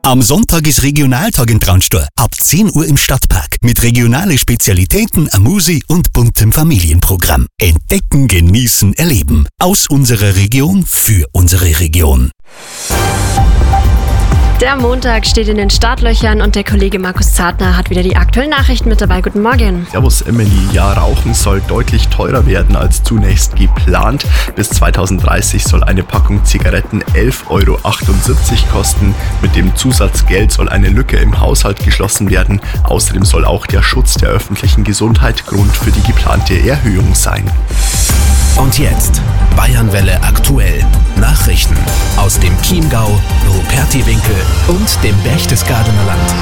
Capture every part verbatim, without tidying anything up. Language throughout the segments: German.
Am Sonntag ist Regionaltag in Traunstein. Ab zehn Uhr im Stadtpark. Mit regionalen Spezialitäten, Amusi und buntem Familienprogramm. Entdecken, genießen, erleben. Aus unserer Region, für unsere Region. Der Montag steht in den Startlöchern und der Kollege Markus Zartner hat wieder die aktuellen Nachrichten mit dabei. Guten Morgen. Servus Emily. Ja, Rauchen soll deutlich teurer werden als zunächst geplant. Bis zweitausenddreißig soll eine Packung Zigaretten elf Euro achtundsiebzig kosten. Mit dem Zusatzgeld soll eine Lücke im Haushalt geschlossen werden. Außerdem soll auch der Schutz der öffentlichen Gesundheit Grund für die geplante Erhöhung sein. Und jetzt Bayernwelle aktuell. Nachrichten aus dem Chiemgau, Rupertiwinkel und dem Berchtesgadener Land.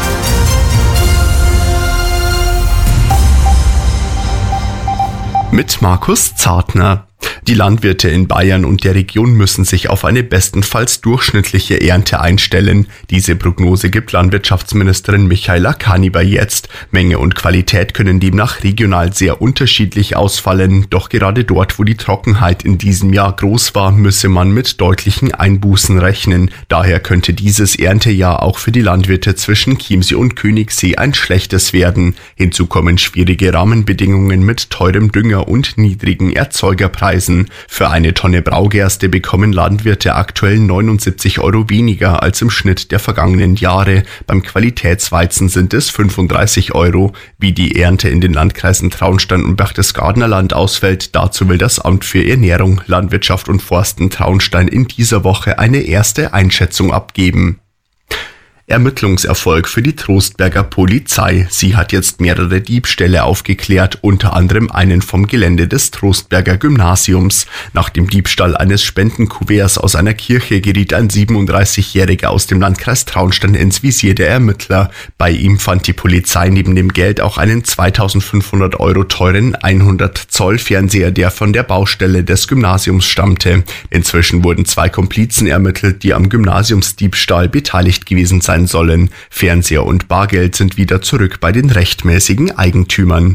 Mit Markus Zartner. Die Landwirte in Bayern und der Region müssen sich auf eine bestenfalls durchschnittliche Ernte einstellen. Diese Prognose gibt Landwirtschaftsministerin Michaela Kaniber jetzt. Menge und Qualität können demnach regional sehr unterschiedlich ausfallen. Doch gerade dort, wo die Trockenheit in diesem Jahr groß war, müsse man mit deutlichen Einbußen rechnen. Daher könnte dieses Erntejahr auch für die Landwirte zwischen Chiemsee und Königssee ein schlechtes werden. Hinzu kommen schwierige Rahmenbedingungen mit teurem Dünger und niedrigen Erzeugerpreisen. Für eine Tonne Braugerste bekommen Landwirte aktuell neunundsiebzig Euro weniger als im Schnitt der vergangenen Jahre. Beim Qualitätsweizen sind es fünfunddreißig Euro. Wie die Ernte in den Landkreisen Traunstein und Berchtesgadener Land ausfällt, dazu will das Amt für Ernährung, Landwirtschaft und Forsten Traunstein in dieser Woche eine erste Einschätzung abgeben. Ermittlungserfolg für die Trostberger Polizei. Sie hat jetzt mehrere Diebstähle aufgeklärt, unter anderem einen vom Gelände des Trostberger Gymnasiums. Nach dem Diebstahl eines Spendenkuverts aus einer Kirche geriet ein siebenunddreißigjähriger aus dem Landkreis Traunstein ins Visier der Ermittler. Bei ihm fand die Polizei neben dem Geld auch einen zweitausendfünfhundert Euro teuren hundert Zoll Fernseher, der von der Baustelle des Gymnasiums stammte. Inzwischen wurden zwei Komplizen ermittelt, die am Gymnasiumsdiebstahl beteiligt gewesen sein sollen. Fernseher und Bargeld sind wieder zurück bei den rechtmäßigen Eigentümern.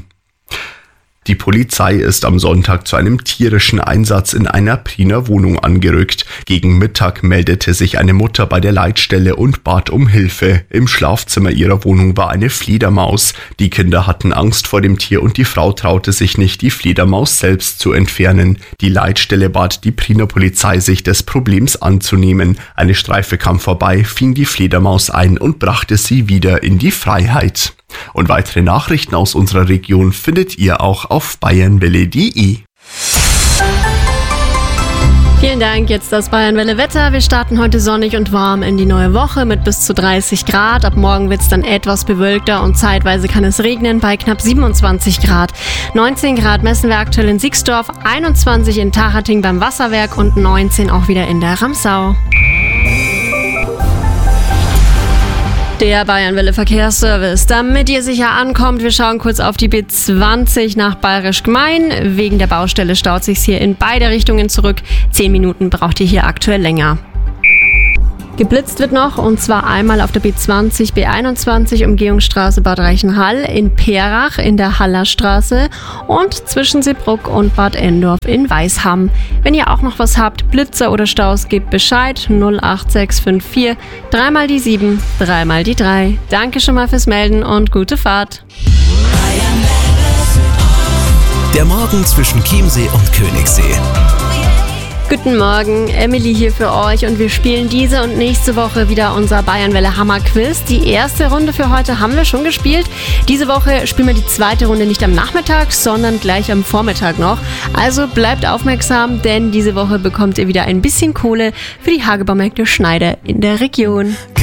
Die Polizei ist am Sonntag zu einem tierischen Einsatz in einer Priener Wohnung angerückt. Gegen Mittag meldete sich eine Mutter bei der Leitstelle und bat um Hilfe. Im Schlafzimmer ihrer Wohnung war eine Fledermaus. Die Kinder hatten Angst vor dem Tier und die Frau traute sich nicht, die Fledermaus selbst zu entfernen. Die Leitstelle bat die Priener Polizei, sich des Problems anzunehmen. Eine Streife kam vorbei, fing die Fledermaus ein und brachte sie wieder in die Freiheit. Und weitere Nachrichten aus unserer Region findet ihr auch auf bayernwelle punkt de. Vielen Dank, jetzt das Bayernwelle Wetter. Wir starten heute sonnig und warm in die neue Woche mit bis zu dreißig Grad. Ab morgen wird es dann etwas bewölkter und zeitweise kann es regnen bei knapp siebenundzwanzig Grad. neunzehn Grad messen wir aktuell in Sixdorf, einundzwanzig in Tachating beim Wasserwerk und neunzehn auch wieder in der Ramsau. Der Bayernwelle Verkehrsservice. Damit ihr sicher ankommt, wir schauen kurz auf die B zwanzig nach Bayerisch Gmein. Wegen der Baustelle staut sich's hier in beide Richtungen zurück. Zehn Minuten braucht ihr hier aktuell länger. Geblitzt wird noch, und zwar einmal auf der B zwanzig, B einundzwanzig, Umgehungsstraße Bad Reichenhall, in Perach in der Hallerstraße und zwischen Seebrugg und Bad Endorf in Weisham. Wenn ihr auch noch was habt, Blitzer oder Staus, gebt Bescheid. null acht sechs fünf vier, dreimal die sieben, dreimal die drei. Danke schon mal fürs Melden und gute Fahrt. Der Morgen zwischen Chiemsee und Königssee. Guten Morgen, Emily hier für euch und wir spielen diese und nächste Woche wieder unser Bayernwelle Hammer Quiz. Die erste Runde für heute haben wir schon gespielt. Diese Woche spielen wir die zweite Runde nicht am Nachmittag, sondern gleich am Vormittag noch. Also bleibt aufmerksam, denn diese Woche bekommt ihr wieder ein bisschen Kohle für die Hagebaumärkte Schneider in der Region.